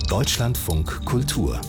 Deutschlandfunk Kultur.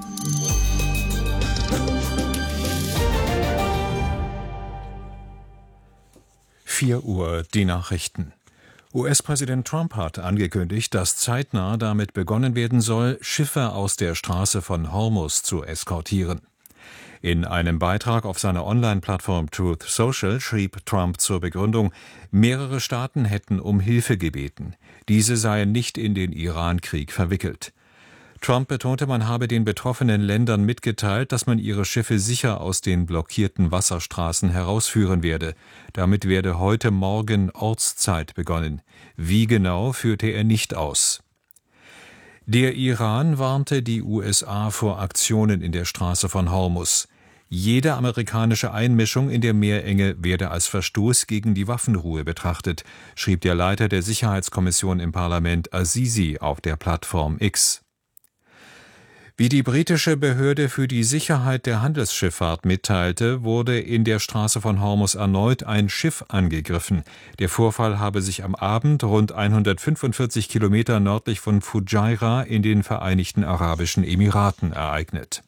Uhr, die Nachrichten. US-Präsident Trump hat angekündigt, dass zeitnah damit begonnen werden soll, Schiffe aus der Straße von Hormuz zu eskortieren. In einem Beitrag auf seiner Online-Plattform Truth Social schrieb Trump zur Begründung, mehrere Staaten hätten um Hilfe gebeten. Diese seien nicht in den Iran-Krieg verwickelt. Trump betonte, man habe den betroffenen Ländern mitgeteilt, dass man ihre Schiffe sicher aus den blockierten Wasserstraßen herausführen werde. Damit werde heute Morgen Ortszeit begonnen. Wie genau, führte er nicht aus. Der Iran warnte die USA vor Aktionen in der Straße von Hormuz. Jede amerikanische Einmischung in der Meerenge werde als Verstoß gegen die Waffenruhe betrachtet, schrieb der Leiter der Sicherheitskommission im Parlament Azizi auf der Plattform X. Wie die britische Behörde für die Sicherheit der Handelsschifffahrt mitteilte, wurde in der Straße von Hormuz erneut ein Schiff angegriffen. Der Vorfall habe sich am Abend rund 145 Kilometer nördlich von Fujairah in den Vereinigten Arabischen Emiraten ereignet.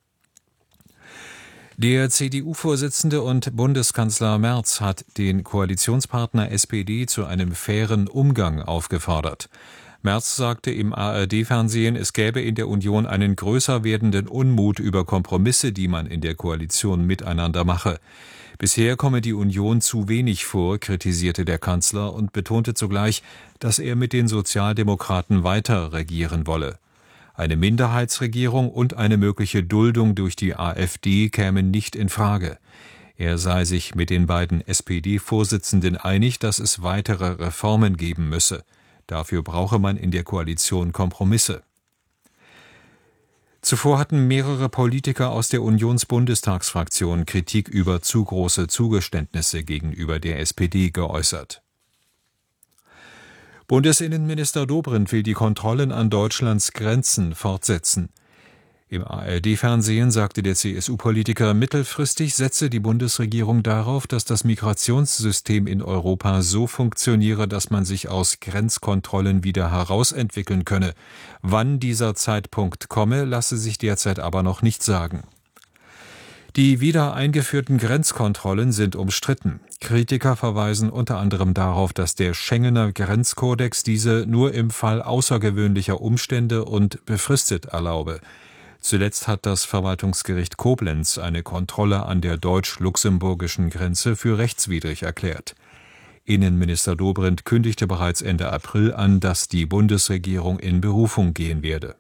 Der CDU-Vorsitzende und Bundeskanzler Merz hat den Koalitionspartner SPD zu einem fairen Umgang aufgefordert. Merz sagte im ARD-Fernsehen, es gäbe in der Union einen größer werdenden Unmut über Kompromisse, die man in der Koalition miteinander mache. Bisher komme die Union zu wenig vor, kritisierte der Kanzler und betonte zugleich, dass er mit den Sozialdemokraten weiter regieren wolle. Eine Minderheitsregierung und eine mögliche Duldung durch die AfD kämen nicht in Frage. Er sei sich mit den beiden SPD-Vorsitzenden einig, dass es weitere Reformen geben müsse. Dafür brauche man in der Koalition Kompromisse. Zuvor hatten mehrere Politiker aus der Unionsbundestagsfraktion Kritik über zu große Zugeständnisse gegenüber der SPD geäußert. Bundesinnenminister Dobrindt will die Kontrollen an Deutschlands Grenzen fortsetzen. Im ARD-Fernsehen sagte der CSU-Politiker, mittelfristig setze die Bundesregierung darauf, dass das Migrationssystem in Europa so funktioniere, dass man sich aus Grenzkontrollen wieder herausentwickeln könne. Wann dieser Zeitpunkt komme, lasse sich derzeit aber noch nicht sagen. Die wieder eingeführten Grenzkontrollen sind umstritten. Kritiker verweisen unter anderem darauf, dass der Schengener Grenzkodex diese nur im Fall außergewöhnlicher Umstände und befristet erlaube. Zuletzt hat das Verwaltungsgericht Koblenz eine Kontrolle an der deutsch-luxemburgischen Grenze für rechtswidrig erklärt. Innenminister Dobrindt kündigte bereits Ende April an, dass die Bundesregierung in Berufung gehen werde.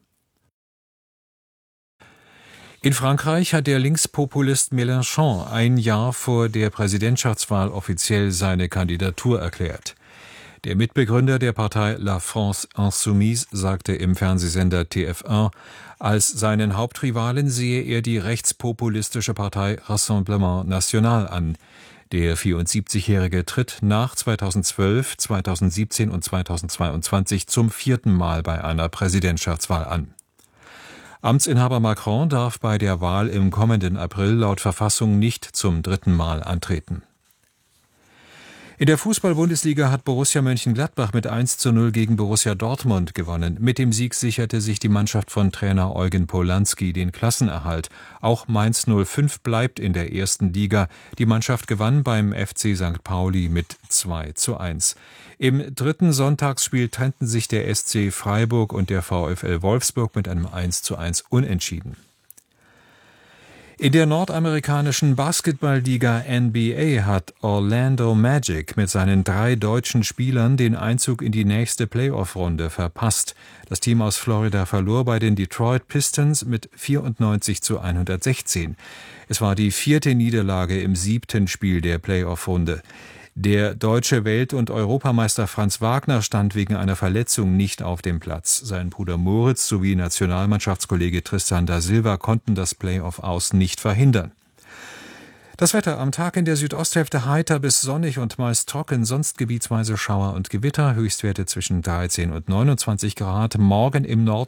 In Frankreich hat der Linkspopulist Mélenchon ein Jahr vor der Präsidentschaftswahl offiziell seine Kandidatur erklärt. Der Mitbegründer der Partei La France Insoumise sagte im Fernsehsender TF1, als seinen Hauptrivalen sehe er die rechtspopulistische Partei Rassemblement National an. Der 74-Jährige tritt nach 2012, 2017 und 2022 zum 4. Mal bei einer Präsidentschaftswahl an. Amtsinhaber Macron darf bei der Wahl im kommenden April laut Verfassung nicht zum 3. Mal antreten. In der Fußball-Bundesliga hat Borussia Mönchengladbach mit 1:0 gegen Borussia Dortmund gewonnen. Mit dem Sieg sicherte sich die Mannschaft von Trainer Eugen Polanski den Klassenerhalt. Auch Mainz 05 bleibt in der ersten Liga. Die Mannschaft gewann beim FC St. Pauli mit 2:1. Im dritten Sonntagsspiel trennten sich der SC Freiburg und der VfL Wolfsburg mit einem 1:1 Unentschieden. In der nordamerikanischen Basketballliga NBA hat Orlando Magic mit seinen 3 deutschen Spielern den Einzug in die nächste Playoff-Runde verpasst. Das Team aus Florida verlor bei den Detroit Pistons mit 94:116. Es war die 4. Niederlage im 7. Spiel der Playoff-Runde. Der deutsche Welt- und Europameister Franz Wagner stand wegen einer Verletzung nicht auf dem Platz. Sein Bruder Moritz sowie Nationalmannschaftskollege Tristan da Silva konnten das Playoff-Aus nicht verhindern. Das Wetter am Tag in der Südosthälfte heiter bis sonnig und meist trocken, sonst gebietsweise Schauer und Gewitter, Höchstwerte zwischen 13 und 29 Grad. Morgen im Norden